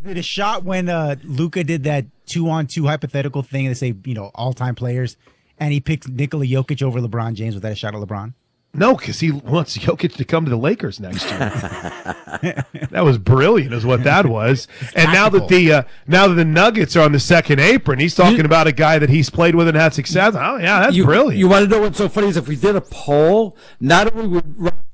it a shot when Luka did that 2-on-2 hypothetical thing to say, all-time players, and he picked Nikola Jokic over LeBron James? Was that a shot at LeBron? No, because he wants Jokic to come to the Lakers next year. That was brilliant, is what that was. And now that the Nuggets are on the second apron, he's talking about a guy that he's played with and had success. Oh yeah, that's brilliant. You want to know what's so funny is if we did a poll, not only would